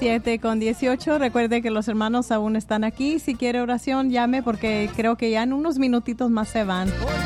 7:18. Recuerde que los hermanos aún están aquí. Si quiere oración, llame porque creo que ya en unos minutitos más se van.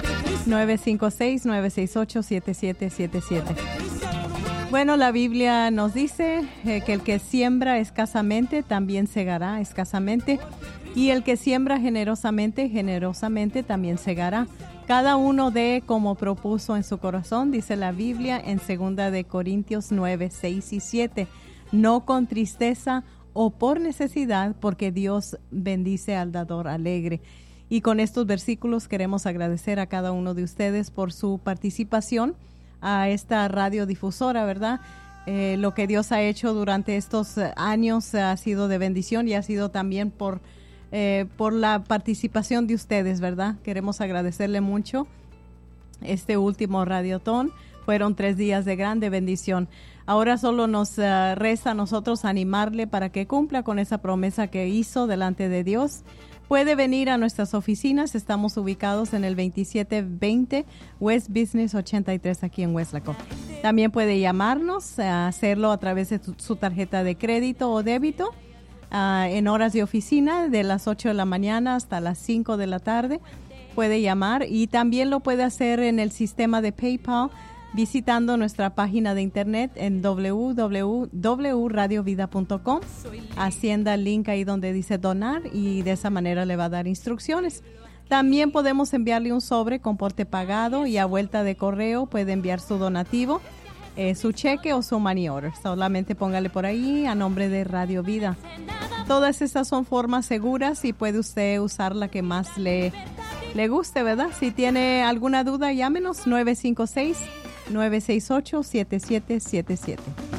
956-968-7777. Bueno, la Biblia nos dice que el que siembra escasamente también segará escasamente. Y el que siembra generosamente, generosamente también segará. Cada uno dé como propuso en su corazón, dice la Biblia en 2 de Corintios 9, 6 y 7. No con tristeza o por necesidad, porque Dios bendice al dador alegre. Y con estos versículos queremos agradecer a cada uno de ustedes por su participación a esta radiodifusora, ¿verdad? Lo que Dios ha hecho durante estos años ha sido de bendición y ha sido también por la participación de ustedes, ¿verdad? Queremos agradecerle mucho este último radiotón. Fueron 3 días de grande bendición. Ahora solo nos resta a nosotros animarle para que cumpla con esa promesa que hizo delante de Dios. Puede venir a nuestras oficinas. Estamos ubicados en el 2720 West Business 83 aquí en Weslaco. También puede llamarnos, hacerlo a través de su tarjeta de crédito o débito. En horas de oficina de las 8 de la mañana hasta las 5 de la tarde puede llamar, y también lo puede hacer en el sistema de PayPal visitando nuestra página de internet en www.radiovida.com. Hacienda el link ahí donde dice donar y de esa manera le va a dar instrucciones. También podemos enviarle un sobre con porte pagado y a vuelta de correo puede enviar su donativo, su cheque o su money order. Solamente póngale por ahí a nombre de Radio Vida. Todas estas son formas seguras y puede usted usar la que más le guste, ¿verdad? Si tiene alguna duda, llámenos 956-968-7777.